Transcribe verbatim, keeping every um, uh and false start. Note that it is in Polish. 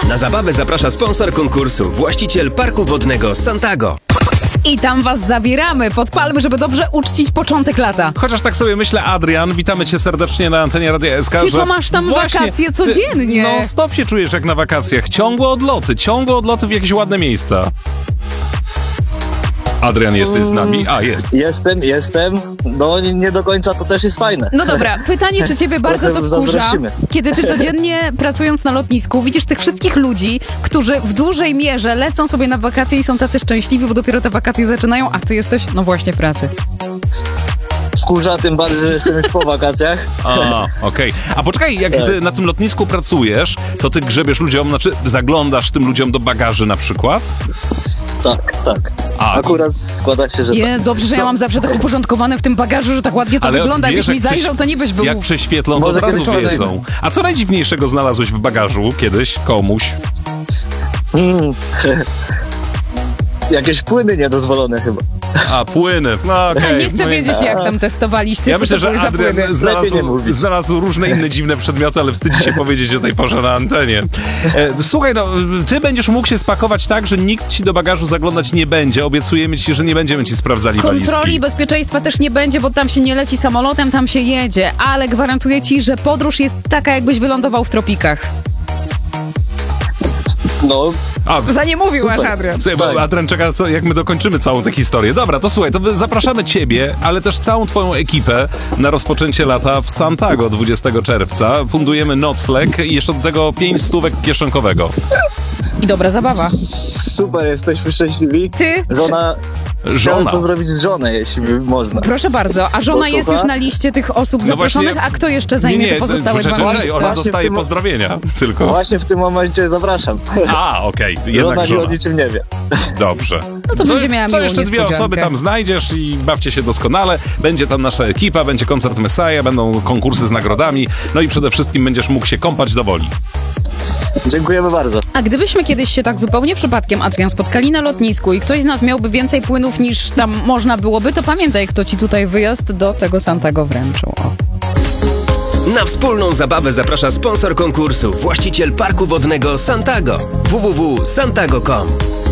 Na zabawę zaprasza sponsor konkursu, właściciel parku wodnego Santago. I tam was zabieramy pod palmy, żeby dobrze uczcić początek lata. Chociaż tak sobie myślę, Adrian, witamy cię serdecznie na antenie Radia S K. Ty że to masz tam właśnie wakacje codziennie. Ty, no stop się czujesz jak na wakacjach. Ciągłe odloty, ciągłe odloty w jakieś ładne miejsca. Adrian, jesteś z nami? A, jest. Jestem, jestem. No nie, nie do końca to też jest fajne. No dobra, pytanie, czy ciebie bardzo to Trochę wkurza, zazdrościmy. kiedy ty codziennie pracując na lotnisku widzisz tych wszystkich ludzi, którzy w dużej mierze lecą sobie na wakacje i są tacy szczęśliwi, bo dopiero te wakacje zaczynają, a ty jesteś, no właśnie, w pracy. Wkurza tym bardziej, że jestem już po wakacjach. A, okej. Okay. A poczekaj, jak ty na tym lotnisku pracujesz, to ty grzebiesz ludziom, znaczy zaglądasz tym ludziom do bagaży na przykład? Tak, tak. A, Akurat składa się, że... Je, dobrze, że ja mam zawsze tak uporządkowane w tym bagażu, że tak ładnie to Ale wygląda. wiesz, Jakbyś mi jak zajrzał, to nie byś był... Jak prześwietlą, to Może od razu kiedyś wiedzą. powiem. A co najdziwniejszego znalazłeś w bagażu kiedyś komuś? Mm. Jakieś płyny niedozwolone chyba. A, płyny. No, okay. Nie chcę wiedzieć, jak tam testowaliście, Ja co myślę, to że były za Adrian płyny. Lepiej nie znalazł, mówić. znalazł różne inne dziwne przedmioty, ale wstydzi się powiedzieć o tej porze na antenie. E, słuchaj, no, ty będziesz mógł się spakować tak, że nikt ci do bagażu zaglądać nie będzie. Obiecujemy ci, że nie będziemy ci sprawdzali Kontroli walizki. bezpieczeństwa też nie będzie, bo tam się nie leci samolotem, tam się jedzie, ale gwarantuję ci, że podróż jest taka, jakbyś wylądował w tropikach. No, A, Za nie mówił Super. aż Adrian. Słuchaj, Tak. bo Adrian czeka, co, jak my dokończymy całą tę historię. Dobra, to słuchaj, to wy- zapraszamy ciebie, ale też całą twoją ekipę na rozpoczęcie lata w Santago dwudziestego czerwca. Fundujemy nocleg i jeszcze do tego pięć stówek kieszonkowego. I dobra zabawa. super, jesteśmy szczęśliwi. Ty, Żona... Chciałem Żona. to zrobić z żoną, jeśli można. proszę bardzo, a żona Posłucha? jest już na liście tych osób No zaproszonych, właśnie- a kto jeszcze zajmie Nie, nie, te pozostałe czekaj, dwa czekaj, miejsca? ona Właśnie w dostaje tym- pozdrowienia tylko. Właśnie w tym momencie zapraszam. A, okej, Żona jednak nie o żona. niczym nie wie. Dobrze. No to będzie miała To miłą jeszcze dwie niespodziankę. osoby tam znajdziesz i bawcie się doskonale. Będzie tam nasza ekipa, będzie koncert Messiah, będą konkursy z nagrodami, no i przede wszystkim będziesz mógł się kąpać do woli. Dziękujemy bardzo. A gdybyśmy kiedyś się tak zupełnie przypadkiem, Adrian, spotkali na lotnisku i ktoś z nas miałby więcej płynów niż tam można byłoby, to pamiętaj, kto ci tutaj wyjazd do tego Santago wręczył. O. Na wspólną zabawę zaprasza sponsor konkursu, właściciel parku wodnego Santago. w w w kropka santago kropka com